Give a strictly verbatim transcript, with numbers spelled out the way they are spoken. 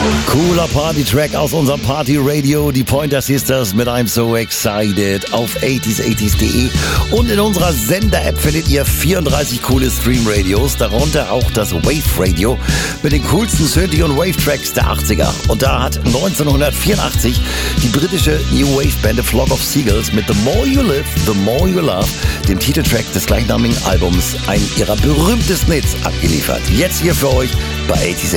Cooler Party-Track aus unserem Party-Radio, die Pointer Sisters mit I'm So Excited auf achtziger achtzig punkt de und in unserer Sender-App findet ihr vierunddreißig coole Stream-Radios, darunter auch das Wave-Radio mit den coolsten Synthi- und Wave-Tracks der achtziger. Und da hat neunzehnhundertvierundachtzig die britische New Wave-Band The Flock of Seagulls mit The More You Live, The More You Love, dem Titeltrack des gleichnamigen Albums, einen ihrer berühmtesten Hits abgeliefert. Jetzt hier für euch bei achtziger